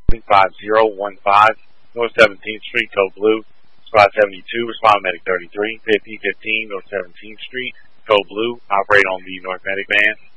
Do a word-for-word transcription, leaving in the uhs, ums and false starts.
five zero one five, North seventeenth Street, code blue. Squad seventy-two, respond medic thirty-three, fifty fifteen North seventeenth Street, code blue. Operate on the North Medic van.